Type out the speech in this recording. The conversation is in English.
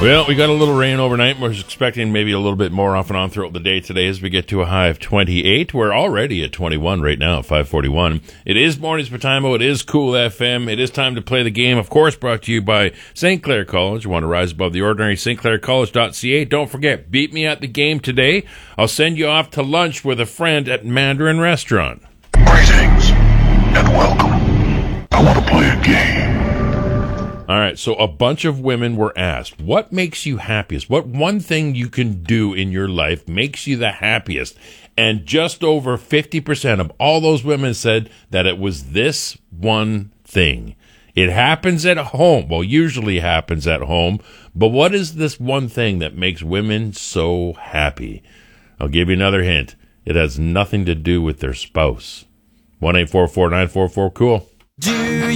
Well, we got a little rain overnight. We're expecting maybe a little bit more off and on throughout the day today as we get to a high of 28. We're already at 21 right now at 5:41. It is Mornings Patimo. It is Cool FM. It is time to play the game, of course, brought to you by St. Clair College. You want to rise above the ordinary, stclaircollege.ca. Don't forget, beat me at the game today. I'll send you off to lunch with a friend at Mandarin Restaurant. Greetings and welcome. I want to play a game. All right, so a bunch of women were asked, what makes you happiest? What one thing you can do in your life makes you the happiest? And just over 50% of all those women said that it was this one thing. It happens at home. Well, usually happens at home. But what is this one thing that makes women so happy? I'll give you another hint. It has nothing to do with their spouse. 1-844-944-COOL.